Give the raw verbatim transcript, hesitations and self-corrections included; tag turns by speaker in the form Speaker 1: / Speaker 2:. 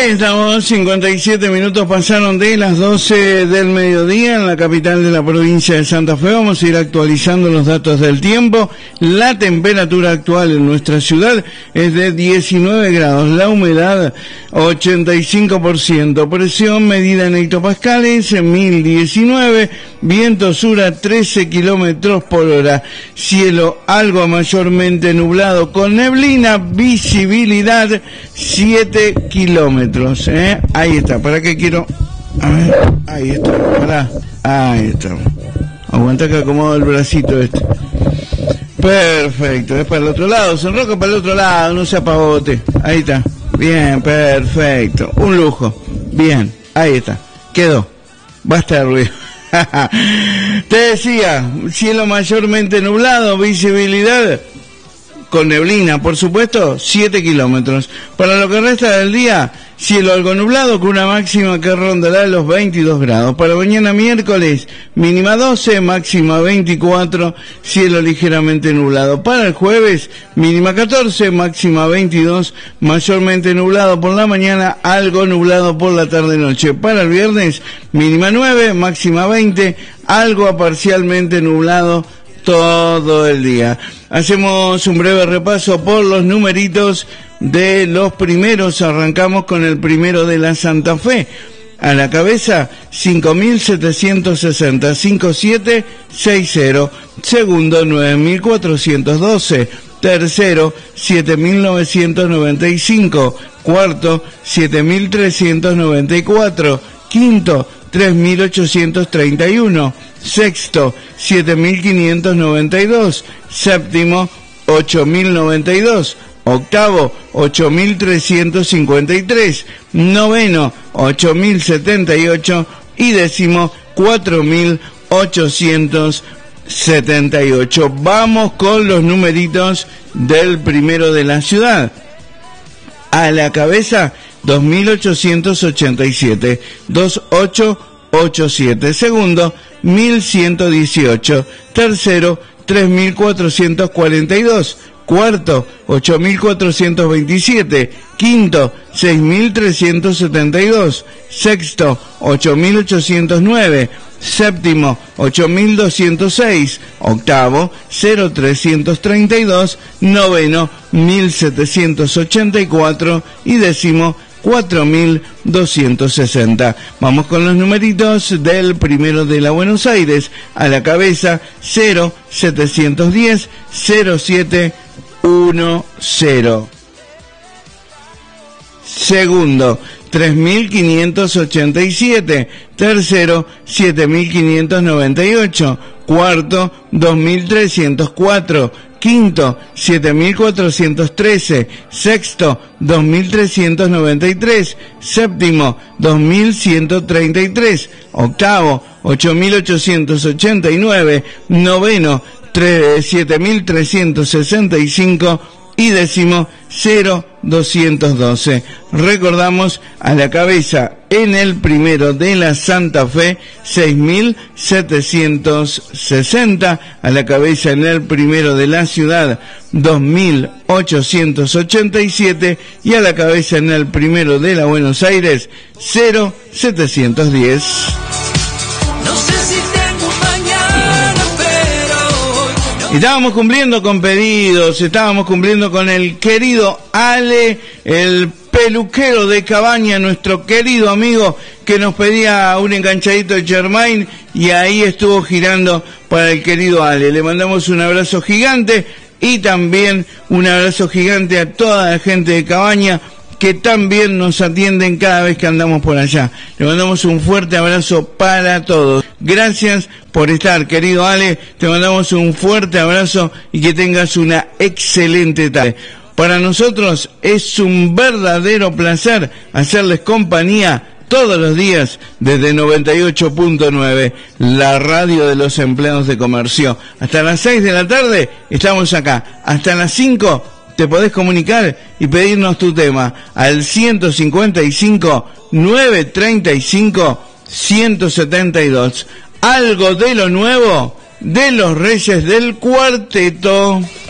Speaker 1: Ahí estamos, cincuenta y siete minutos pasaron de las doce del mediodía en la capital de la provincia de Santa Fe. Vamos a ir actualizando los datos del tiempo. La temperatura actual en nuestra ciudad es de diecinueve grados, la humedad ochenta y cinco por ciento, presión medida en hectopascales mil diecinueve, viento sur a trece kilómetros por hora, cielo algo mayormente nublado con neblina, visibilidad siete kilómetros, ¿eh? Ahí está, ¿para qué quiero? A ver, ahí está, pará, ahí está. Aguanta que acomodo el bracito este. Perfecto, es para el otro lado, se enroca para el otro lado, no se apagote. Ahí está, bien, perfecto, un lujo, bien, ahí está, quedó, basta de ruido. Te decía, cielo mayormente nublado, visibilidad con neblina, por supuesto, siete kilómetros. Para lo que resta del día, cielo algo nublado con una máxima que rondará los veintidós grados. Para mañana miércoles, mínima doce, máxima veinticuatro, cielo ligeramente nublado. Para el jueves, mínima catorce, máxima veintidós, mayormente nublado por la mañana, algo nublado por la tarde-noche. Para el viernes, mínima nueve, máxima veinte, algo parcialmente nublado todo el día. Hacemos un breve repaso por los numeritos de los primeros. Arrancamos con el primero de la Santa Fe. A la cabeza, cinco mil setecientos sesenta, cinco siete seis cero. Segundo, nueve mil cuatrocientos doce. Tercero, siete mil novecientos noventa y cinco. Cuarto, siete mil trescientos noventa y cuatro. Quinto, tres mil ochocientos treinta y uno. Sexto, siete mil quinientos noventa y dos. Séptimo, ocho mil noventa y dos. Octavo, ocho mil trescientos cincuenta y tres. Noveno, ocho mil setenta y ocho. Y décimo, cuatro mil ochocientos setenta y ocho. Vamos con los numeritos del primero de la ciudad. A la cabeza, dos mil ochocientos ochenta y siete. dos mil ochocientos ochenta y siete. Segundo, mil ciento dieciocho. Tercero, tres mil cuatrocientos cuarenta y dos. Cuarto, ocho mil cuatrocientos veintisiete. Quinto, seis mil trescientos setenta y dos. Sexto, ocho mil ochocientos nueve. Séptimo, ocho mil doscientos seis. Octavo, cero mil trescientos treinta y dos. Noveno, mil setecientos ochenta y cuatro. Y décimo, cuatro mil doscientos sesenta. Vamos con los numeritos del primero de la Buenos Aires. A la cabeza, cero setecientos diez cero siete uno cero. Segundo, tres mil quinientos ochenta y siete. Tercero, siete mil quinientos noventa y ocho. Cuarto, dos mil trescientos cuatro. Quinto, siete mil cuatrocientos trece. Sexto, dos mil trescientos noventa y tres. Séptimo, dos mil ciento treinta y tres. Octavo, ocho mil ochocientos ochenta y nueve. Noveno, siete mil trescientos sesenta y cinco. Y décimo, cero mil doscientos doce. Recordamos, a la cabeza en el primero de la Santa Fe, seis mil setecientos sesenta. A la cabeza en el primero de la ciudad, dos mil ochocientos ochenta y siete. Y a la cabeza en el primero de la Buenos Aires, cero mil setecientos diez. Estábamos cumpliendo con pedidos, estábamos cumpliendo con el querido Ale, el peluquero de Cabaña, nuestro querido amigo que nos pedía un enganchadito de Germain, y ahí estuvo girando para el querido Ale. Le mandamos un abrazo gigante y también un abrazo gigante a toda la gente de Cabaña que también nos atienden cada vez que andamos por allá. Le mandamos un fuerte abrazo para todos. Gracias por estar, querido Ale. Te mandamos un fuerte abrazo y que tengas una excelente tarde. Para nosotros es un verdadero placer hacerles compañía todos los días desde noventa y ocho punto nueve, la radio de los empleados de comercio. Hasta las seis de la tarde estamos acá. Hasta las cinco te podés comunicar y pedirnos tu tema al ciento cincuenta y cinco, novecientos treinta y cinco, ciento setenta y dos. Algo de lo nuevo de los Reyes del Cuarteto.